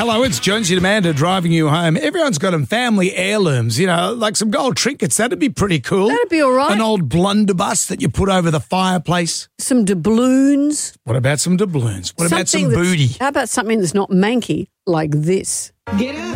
Hello, it's Jonesy and Amanda driving you home. Everyone's got them family heirlooms, like some gold trinkets. That'd be pretty cool. That'd be all right. An old blunderbuss that you put over the fireplace. Some doubloons. What about some doubloons? What about some booty? How about something that's not manky like this? Get out.